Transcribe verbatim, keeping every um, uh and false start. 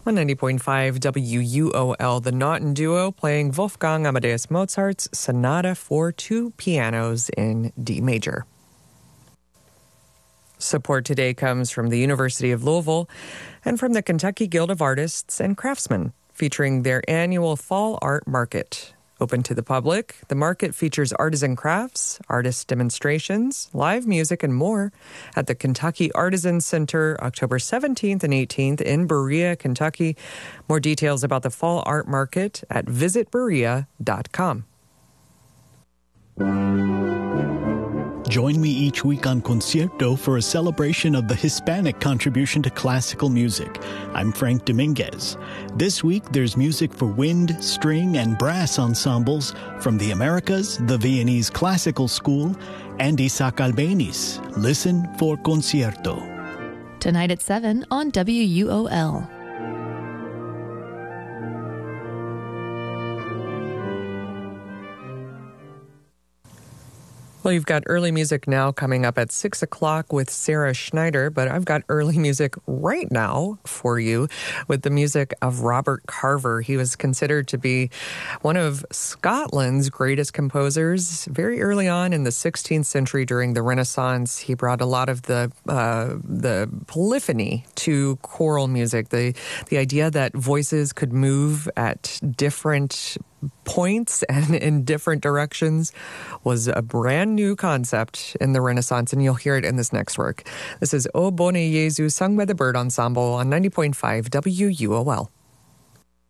On ninety point five W U O L, the Naughton Duo playing Wolfgang Amadeus Mozart's Sonata for two pianos in D major. Support today comes from the University of Louisville and from the Kentucky Guild of Artists and Craftsmen, featuring their annual Fall Art Market. Open to the public, the market features artisan crafts, artist demonstrations, live music, and more at the Kentucky Artisan Center, October seventeenth and eighteenth in Berea, Kentucky. More details about the Fall Art Market at visit berea dot com. Join me each week on Concierto for a celebration of the Hispanic contribution to classical music. I'm Frank Dominguez. This week, there's music for wind, string, and brass ensembles from the Americas, the Viennese Classical School, and Isaac Albéniz. Listen for Concierto. Tonight at seven on W U O L. Well, you've got early music now coming up at six o'clock with Sarah Schneider, but I've got early music right now for you with the music of Robert Carver. He was considered to be one of Scotland's greatest composers very early on in the sixteenth century during the Renaissance. He brought a lot of the uh, the polyphony to choral music, the, the idea that voices could move at different points and in different directions was a brand new concept in the Renaissance, and you'll hear it in this next work. This is O Bone Jesu, sung by the Bird Ensemble on ninety point five W U O L.